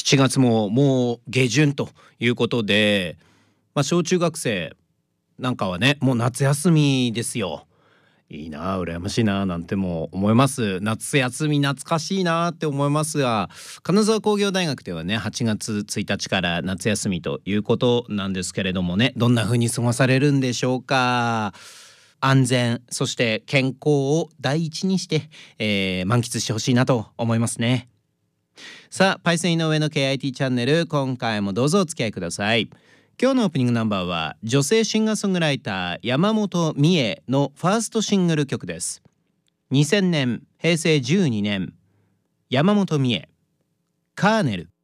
7月ももう下旬ということで、小中学生なんかはね、もう夏休みですよ。いいな、羨ましいななんても思います。夏休み懐かしいなって思いますが、金沢工業大学ではね、8月1日から夏休みということなんですけれどもね、どんな風に過ごされるんでしょうか。安全、そして健康を第一にして、満喫してほしいなと思いますね。さあ、パイセン井上の KIT チャンネル、今回もどうぞお付き合いください。今日のオープニングナンバーは女性シンガーソングライター山本美恵のファーストシングル曲です。2000年平成12年、山本美恵、カーネル。